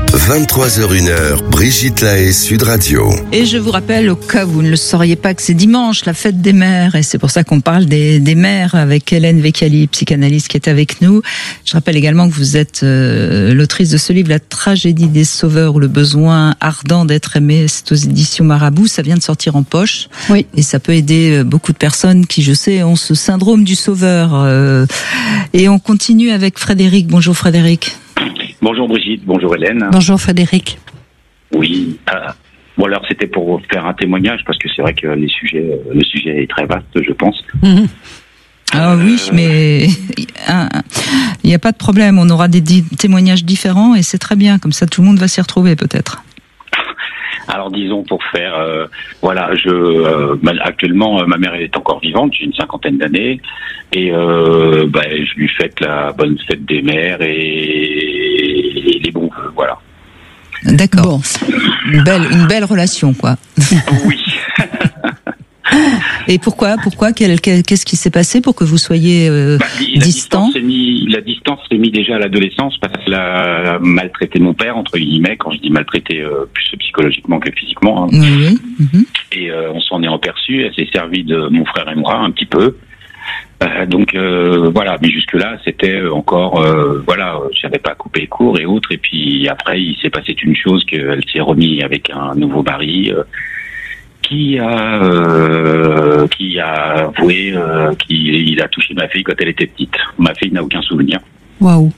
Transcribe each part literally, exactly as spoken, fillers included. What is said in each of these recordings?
vingt-trois heures une, Brigitte Lahaie, Sud Radio. Et je vous rappelle, au cas où vous ne le sauriez pas, que c'est dimanche, la fête des mères, et c'est pour ça qu'on parle des, des mères avec Hélène Vecchiali, psychanalyste qui est avec nous. Je rappelle également que vous êtes euh, l'autrice de ce livre, La tragédie des sauveurs, ou le besoin ardent d'être aimé. C'est aux éditions Marabout, ça vient de sortir en poche. Oui. Et ça peut aider beaucoup de personnes qui, je sais, ont ce syndrome du sauveur. Euh, et on continue avec Frédéric. Bonjour Frédéric. Bonjour Brigitte, bonjour Hélène. Bonjour Frédéric. Oui, euh, bon alors c'était pour faire un témoignage parce que c'est vrai que les sujets, le sujet est très vaste, je pense. Mmh. Ah oui, euh... mais il n'y a pas de problème, on aura des di- témoignages différents et c'est très bien, comme ça tout le monde va s'y retrouver peut-être. Alors disons pour faire, euh, voilà, je euh, actuellement ma mère est encore vivante, j'ai une cinquantaine d'années et euh, bah, je lui fête la bonne fête des mères et, et les bons vœux, voilà. D'accord. Bon. Une belle, une belle relation, quoi. Oui. Et pourquoi, pourquoi, quel, quel, qu'est-ce qui s'est passé pour que vous soyez euh, bah, la distant distance mis, La distance s'est mise déjà à l'adolescence parce qu'elle a maltraité mon père, entre guillemets, quand je dis maltraité, euh, plus psychologiquement que physiquement. Hein. Oui, oui. Mm-hmm. Et euh, on s'en est aperçu, elle s'est servie de mon frère et moi un petit peu. Euh, donc euh, voilà, mais jusque-là, c'était encore, euh, voilà, j'avais pas coupé court et autres. Et puis après, il s'est passé une chose, qu'elle s'est remise avec un nouveau mari. Euh, qui a euh, qui a avoué euh, qu'il a touché ma fille quand elle était petite. Ma fille n'a aucun souvenir. Waouh.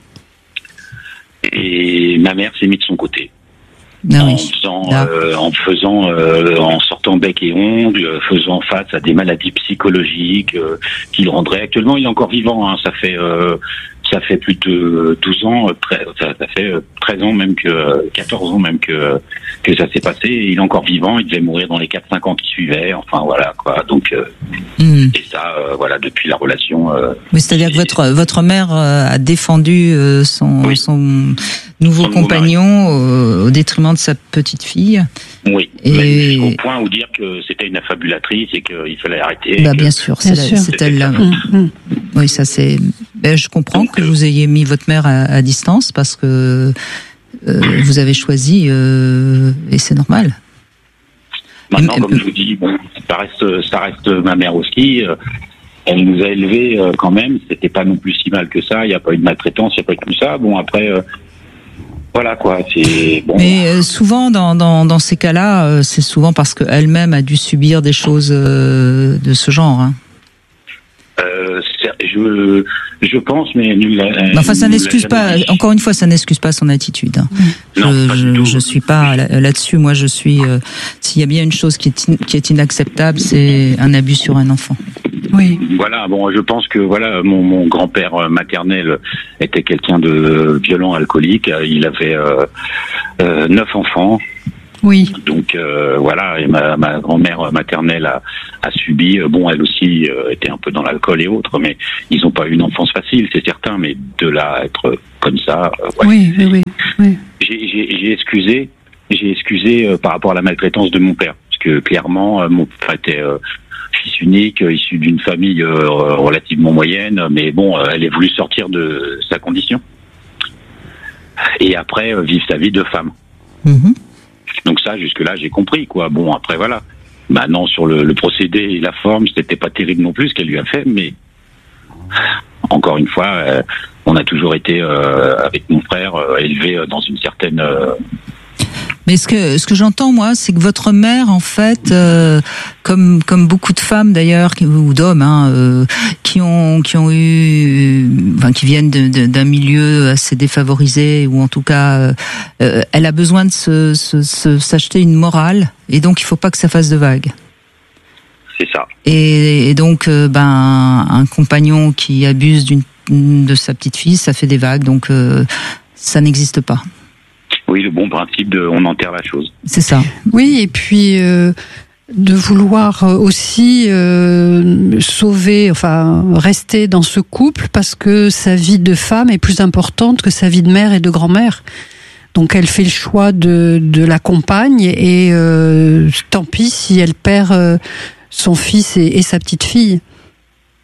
Et ma mère s'est mise de son côté. Ah en, oui. faisant, euh, en faisant, euh, en sortant bec et ongles, faisant face à des maladies psychologiques euh, qu'il rendrait. Actuellement, il est encore vivant. Hein, ça fait euh, ça fait plus de douze ans, ça, ça fait treize ans même que quatorze ans même que que ça s'est passé. Et il est encore vivant. Il devait mourir dans les quatre cinq ans qui suivaient. Enfin voilà quoi. Donc euh, mmh. et ça euh, voilà depuis la relation. Euh, Mais c'est-à-dire que votre votre mère euh, a défendu euh, son oui. son nouveau son compagnon au, au détriment de sa petite fille. Oui. Et au point où dire que c'était une affabulatrice et qu'il fallait arrêter. Bah que... bien sûr, c'est, bien la, sûr. c'est elle là. Mmh. Oui, ça c'est. Ben, je comprends Donc, que vous ayez mis votre mère à, à distance parce que euh, vous avez choisi euh, et c'est normal. Maintenant, et, comme euh, je vous dis, bon, ça reste, ça reste ma mère aussi. Euh, elle nous a élevés euh, quand même. C'était pas non plus si mal que ça. Il n'y a pas eu de maltraitance, il n'y a pas eu de tout ça. Bon après. Euh, Voilà quoi, c'est bon. Mais euh, souvent dans dans dans ces cas-là, euh, c'est souvent parce qu'elle-même a dû subir des choses euh, de ce genre. Hein. Euh, je je pense, mais nous, mais enfin, ça n'excuse pas. Dit. Encore une fois, ça n'excuse pas son attitude. Hein. Non, je, pas je, du tout. je suis pas là, là-dessus. Moi, je suis. Euh, s'il y a bien une chose qui est in, qui est inacceptable, c'est un abus sur un enfant. Oui. Voilà. Bon, je pense que voilà, mon, mon grand-père maternel était quelqu'un de violent, alcoolique. Il avait euh, euh, neuf enfants. Oui. Donc euh, voilà, et ma, ma grand-mère maternelle a, a subi. Bon, elle aussi euh, était un peu dans l'alcool et autres, mais ils n'ont pas eu une enfance facile, c'est certain. Mais de là à être comme ça, euh, ouais, oui, oui, oui, oui. J'ai, j'ai, j'ai excusé, j'ai excusé euh, par rapport à la maltraitance de mon père, parce que clairement, euh, mon père était euh, fils unique, euh, issu d'une famille euh, relativement moyenne, mais bon, euh, elle a voulu sortir de sa condition et après euh, vivre sa vie de femme. Mm-hmm. Donc ça, jusque-là, j'ai compris, quoi. Bon, après, voilà. Maintenant, sur le, le procédé et la forme, c'était pas terrible non plus ce qu'elle lui a fait, mais encore une fois, euh, on a toujours été, euh, avec mon frère, euh, élevés dans une certaine... Euh... Mais ce que ce que j'entends moi, c'est que votre mère, en fait, euh, comme comme beaucoup de femmes d'ailleurs ou d'hommes, hein, euh, qui ont qui ont eu, enfin qui viennent de, de, d'un milieu assez défavorisé ou en tout cas, euh, elle a besoin de se, se, se s'acheter une morale et donc il faut pas que ça fasse de vagues. C'est ça. Et, et donc, euh, ben un compagnon qui abuse d'une de sa petite fille, ça fait des vagues, donc euh, ça n'existe pas. Oui, le bon principe de on enterre la chose. C'est ça. Oui, et puis euh, de vouloir aussi euh, sauver, enfin rester dans ce couple parce que sa vie de femme est plus importante que sa vie de mère et de grand-mère. Donc elle fait le choix de, de la compagne et euh, tant pis si elle perd euh, son fils et, et sa petite fille.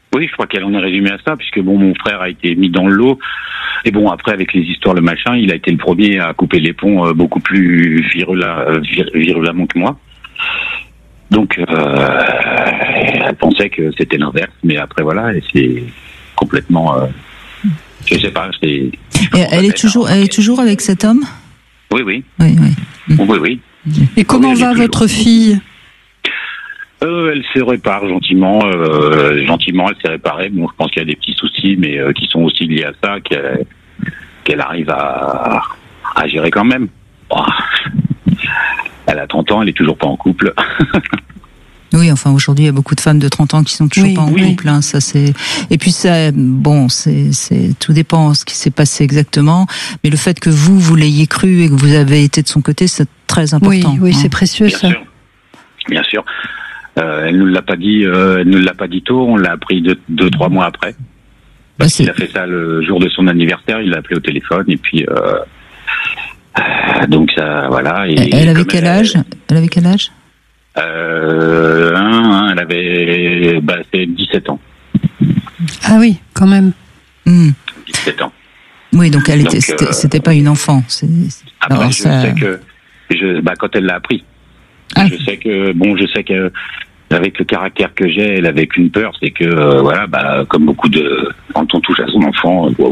Oui, je crois qu'elle en est résumée à ça, puisque bon, mon frère a été mis dans le lot. Et bon, après, avec les histoires, le machin, il a été le premier à couper les ponts euh, beaucoup plus virula, vir, virulemment que moi. Donc, euh, elle pensait que c'était l'inverse, mais après, voilà, et c'est complètement... Euh, je sais pas, c'est... Et elle est toujours, elle est toujours avec cet homme ? Oui, oui. Oui, oui. Oui, oui. Et comment oui, va votre fille ? Euh, elle se répare gentiment, euh, gentiment elle s'est réparée. Bon, je pense qu'il y a des petits soucis, mais euh, qui sont aussi liés à ça, qu'elle, qu'elle arrive à, à gérer quand même. Oh. Elle a trente ans, elle est toujours pas en couple. Oui, enfin aujourd'hui, il y a beaucoup de femmes de trente ans qui sont toujours oui, pas en oui. couple. Hein, ça c'est. Et puis ça, bon, c'est, c'est tout dépend de ce qui s'est passé exactement. Mais le fait que vous, vous l'ayez cru et que vous avez été de son côté, c'est très important. Oui, oui, hein. c'est précieux Bien ça. sûr, bien sûr. Euh, elle nous l'a pas dit, euh, elle nous l'a pas dit tôt. On l'a appris deux, deux, trois mois après. Parce Bah, qu'il a fait ça le jour de son anniversaire. Il l'a appelé au téléphone et puis euh, euh, donc ça, voilà. Et, elle, elle avait quel elle, âge Elle avait quel âge euh, un, Elle avait, bah, c'est dix-sept ans. Ah oui, quand même. hmm. dix-sept ans. Oui, donc elle Donc, était, c'était, euh, c'était pas une enfant. C'est, Après, alors, je ça... sais que, je, bah, quand elle l'a appris, Ah. je sais que, bon, je sais que, avec le caractère que j'ai, elle avait qu'une peur, c'est que, euh, voilà, bah, comme beaucoup de, quand on touche à son enfant, waouh.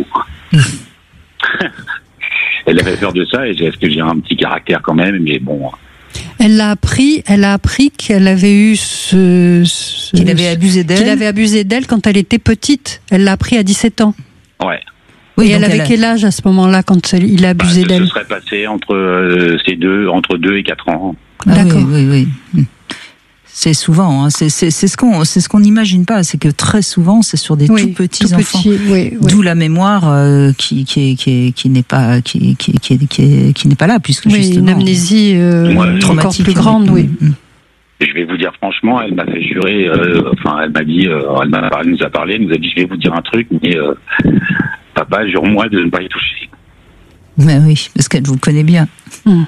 Elle avait peur de ça, et est-ce que j'ai un petit caractère quand même, mais bon. Elle l'a appris, elle a appris qu'elle avait eu ce, ce Qu'il avait abusé d'elle. qu'il avait abusé d'elle quand elle était petite. Elle l'a appris à dix-sept ans. Ouais. Oui, Et elle donc avait a- quel âge à ce moment-là quand elle- il a Bah, abusé ce d'elle? se serait passé entre euh, ces deux, entre deux et quatre ans. Ah D'accord. oui, oui, oui. C'est souvent, hein, c'est, c'est, c'est ce qu'on, c'est ce qu'on n'imagine pas, c'est que très souvent, c'est sur des Oui, tout petits tout enfants. petit, oui, oui. D'où la mémoire euh, qui, qui, est, qui, est, qui n'est pas, qui, qui, qui, est, qui, est, qui n'est pas là, puisque Oui, justement. une amnésie euh, Ouais, encore traumatique, plus grande, oui. Mm, mm. Et je vais vous dire franchement, elle m'a fait jurer, euh, enfin, elle m'a dit, euh, elle, m'a, elle nous a parlé, elle nous a dit, je vais vous dire un truc, mais euh, papa, jure-moi de ne pas y toucher. Mais oui, parce qu'elle vous connaît bien. Mm.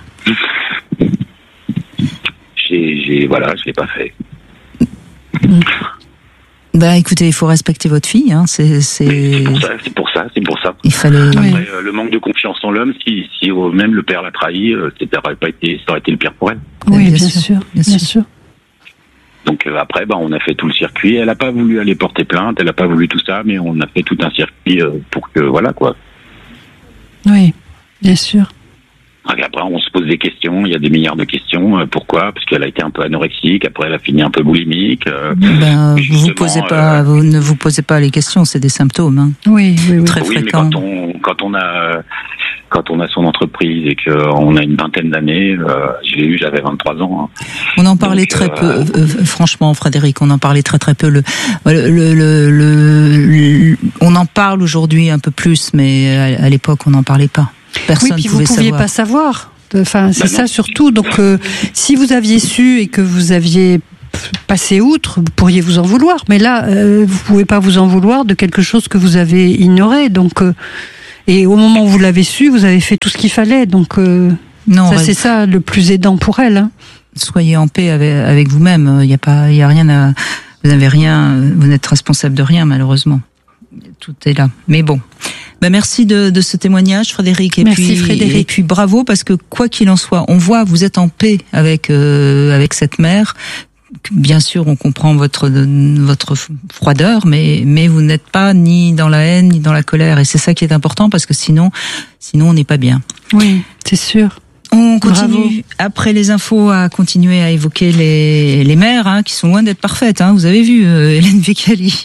J'ai, j'ai, voilà, je l'ai pas fait. Bah écoutez, il faut respecter votre fille, hein, c'est, c'est... C'est pour ça, c'est pour ça, c'est pour ça. Il fallait. Oui. Après, euh, le manque de confiance en l'homme, si, si euh, même le père l'a trahi, euh, ça aurait pas été, ça aurait été le pire pour elle. Oui, bien bien, sûr, sûr, bien bien sûr. sûr. Donc euh, après, bah, on a fait tout le circuit. Elle a pas voulu aller porter plainte, elle a pas voulu tout ça, mais on a fait tout un circuit euh, pour que, voilà quoi. Oui, bien sûr. Et après, on se pose des questions. Il y a des milliards de questions. Euh, pourquoi ? Parce qu'elle a été un peu anorexique. Après, elle a fini un peu boulimique. Euh, Ben, vous justement, vous posez pas, euh, vous ne vous posez pas les questions, c'est des symptômes, hein, Oui, oui, oui. très oui, mais fréquents. quand on quand on a quand on a son entreprise et qu'on a une vingtaine d'années, euh, je l'ai eu, j'avais vingt-trois ans. Hein. On en parlait Donc, très euh, peu, euh, franchement, Frédéric, on en parlait très très peu. Le, le, le, le, le- on en parle aujourd'hui un peu plus, mais à, à l'époque, on n'en parlait pas. Personne Oui, puis vous pouvait pouviez savoir. pas savoir. Enfin, c'est Bah ça non. surtout. Donc, euh, si vous aviez su et que vous aviez passé outre, vous pourriez vous en vouloir. Mais là, euh, vous pouvez pas vous en vouloir de quelque chose que vous avez ignoré. Donc, euh, et au moment où vous l'avez su, vous avez fait tout ce qu'il fallait. Donc, euh, Non, ça reste- c'est ça le plus aidant pour elle. Hein. soyez en paix avec, avec vous-même. Il y a pas, il y a rien à, vous n'avez rien, vous n'êtes responsable de rien malheureusement. Tout est là. Mais bon. Ben merci de, de ce témoignage, Frédéric. Et Merci, puis, Frédéric. Et puis bravo, parce que quoi qu'il en soit, on voit, vous êtes en paix avec euh, avec cette mère. Bien sûr, on comprend votre votre froideur, mais mais vous n'êtes pas ni dans la haine ni dans la colère. Et c'est ça qui est important, parce que sinon sinon on n'est pas bien. Oui, c'est sûr. On continue Bravo. après les infos à continuer à évoquer les les mères, hein, qui sont loin d'être parfaites. Hein. Vous avez vu euh, Hélène Vécali.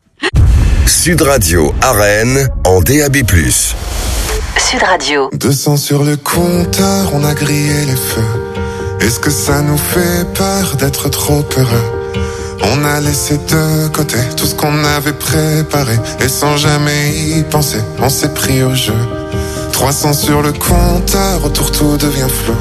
Sud Radio à Rennes en D A B plus. Sud Radio. deux cents sur le compteur, on a grillé les feux. Est-ce que ça nous fait peur d'être trop heureux ? On a laissé de côté tout ce qu'on avait préparé. Et sans jamais y penser, on s'est pris au jeu. trois cents sur le compteur, autour tout devient flou.